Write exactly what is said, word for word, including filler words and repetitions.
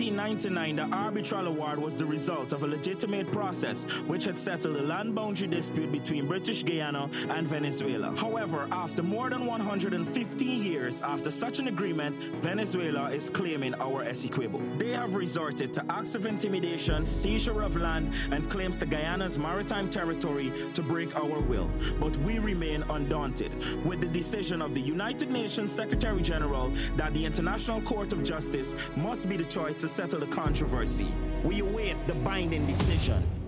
nineteen ninety-nine, the Arbitral Award was the result of a legitimate process which had settled the land boundary dispute between British Guyana and Venezuela. However, after more than one hundred fifteen years after such an agreement, Venezuela is claiming our Essequibo. They have resorted to acts of intimidation, seizure of land, and claims to Guyana's maritime territory to break our will. But we remain undaunted with the decision of the United Nations Secretary General that the International Court of Justice must be the choice to settle the controversy. We await the binding decision.